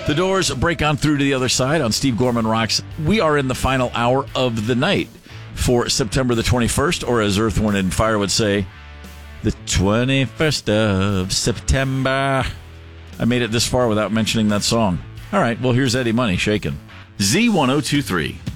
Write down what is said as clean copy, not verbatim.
The Doors break on through to the other side on Steve Gorman Rocks. We are in the final hour of the night for September the 21st, or as Earth, Wind, and Fire would say, the 21st of September. I made it this far without mentioning that song. All right, well, here's Eddie Money shaking. Z1023.